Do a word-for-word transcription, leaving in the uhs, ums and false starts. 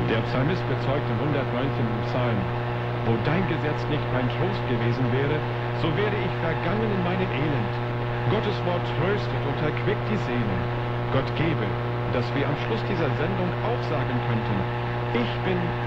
Der Psalmist bezeugt im hundertneunzehnten Psalm: Wo dein Gesetz nicht mein Trost gewesen wäre, so wäre ich vergangen in meinem Elend. Gottes Wort tröstet und erquickt die Seelen. Gott gebe, dass wir am Schluss dieser Sendung auch sagen könnten: Ich bin